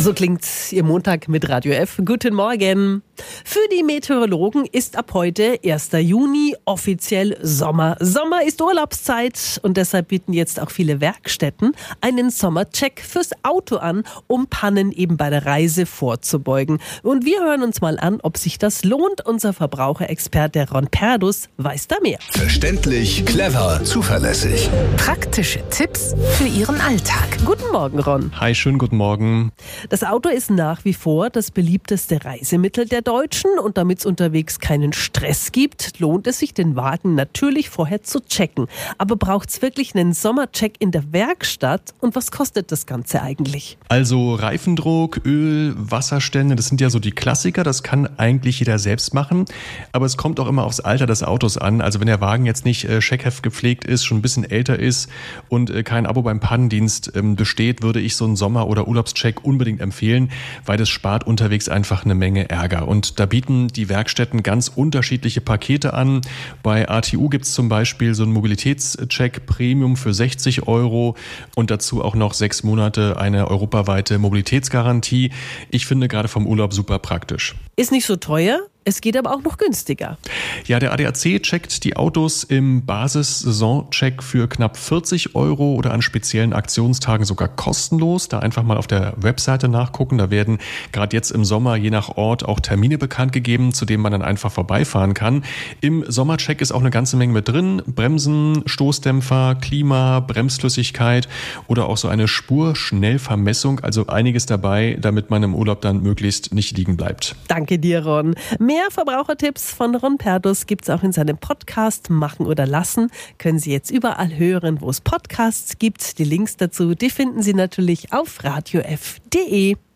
So klingt Ihr Montag mit Radio F. Guten Morgen. Für die Meteorologen ist ab heute 1. Juni offiziell Sommer. Sommer ist Urlaubszeit und deshalb bieten jetzt auch viele Werkstätten einen Sommercheck fürs Auto an, um Pannen eben bei der Reise vorzubeugen. Und wir hören uns mal an, ob sich das lohnt. Unser Verbraucherexperte Ron Perdus weiß da mehr. Verständlich, clever, zuverlässig. Praktische Tipps für Ihren Alltag. Guten Morgen, Ron. Hi, schönen guten Morgen. Das Auto ist nach wie vor das beliebteste Reisemittel der Deutschen und damit es unterwegs keinen Stress gibt, lohnt es sich, den Wagen natürlich vorher zu checken. Aber braucht es wirklich einen Sommercheck in der Werkstatt und was kostet das Ganze eigentlich? Also Reifendruck, Öl, Wasserstände, das sind ja so die Klassiker, das kann eigentlich jeder selbst machen, aber es kommt auch immer aufs Alter des Autos an. Also wenn der Wagen jetzt nicht Scheckheft gepflegt ist, schon ein bisschen älter ist und kein Abo beim Pannendienst besteht, würde ich so einen Sommer- oder Urlaubscheck unbedingt empfehlen, weil das spart unterwegs einfach eine Menge Ärger. Und da bieten die Werkstätten ganz unterschiedliche Pakete an. Bei ATU gibt es zum Beispiel so einen Mobilitätscheck Premium für 60 € und dazu auch noch 6 Monate eine europaweite Mobilitätsgarantie. Ich finde gerade vom Urlaub super praktisch. Ist nicht so teuer? Es geht aber auch noch günstiger. Ja, der ADAC checkt die Autos im Basis-Saison-Check für knapp 40 € oder an speziellen Aktionstagen sogar kostenlos. Da einfach mal auf der Webseite nachgucken. Da werden gerade jetzt im Sommer je nach Ort auch Termine bekannt gegeben, zu denen man dann einfach vorbeifahren kann. Im Sommercheck ist auch eine ganze Menge mit drin. Bremsen, Stoßdämpfer, Klima, Bremsflüssigkeit oder auch so eine Spurschnellvermessung. Also einiges dabei, damit man im Urlaub dann möglichst nicht liegen bleibt. Danke dir, Ron. Mehr Verbrauchertipps von Ron Perdus gibt's auch in seinem Podcast Machen oder Lassen. Können Sie jetzt überall hören, wo es Podcasts gibt. Die Links dazu, die finden Sie natürlich auf radiof.de.